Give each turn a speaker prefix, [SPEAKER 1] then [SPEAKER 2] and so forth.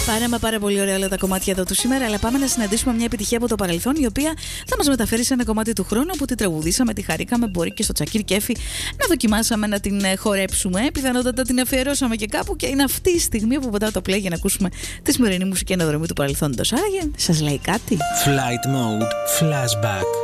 [SPEAKER 1] Πάρα πολύ ωραία όλα τα κομμάτια εδώ του σήμερα, αλλά πάμε να συναντήσουμε μια επιτυχία από το παρελθόν, η οποία θα μας μεταφέρει σε ένα κομμάτι του χρόνου που τη τραγουδήσαμε, τη χαρήκαμε, μπορεί και στο Τσακίρ Κέφι να δοκιμάσαμε να την χορέψουμε. Πιθανότατα την αφιερώσαμε και κάπου και είναι αυτή η στιγμή που πατάω το play για να ακούσουμε τη σημερινή μουσική αναδρομή του παρελθόντος. Άραγε, σας λέει κάτι?
[SPEAKER 2] Flight Mode Flashback.